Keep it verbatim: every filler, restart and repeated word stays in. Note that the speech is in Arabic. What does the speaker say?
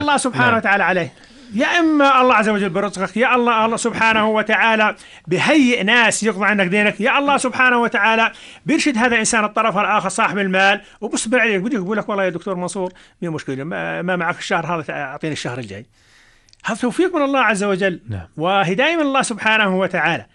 الله سبحانه نعم. وتعالى عليه، يا إما الله عز وجل برزقك، يا الله الله سبحانه وتعالى بهيئ ناس يقضي عنك دينك، يا الله سبحانه وتعالى بيرشد هذا الإنسان الطرف الآخر صاحب المال وبصبر عليك، بدي يقول لك والله يا دكتور منصور مي مشكلة، ما, ما معك الشهر هذا أعطيني الشهر الجاي. هذا توفيق من الله عز وجل نعم. وهداية من الله سبحانه وتعالى.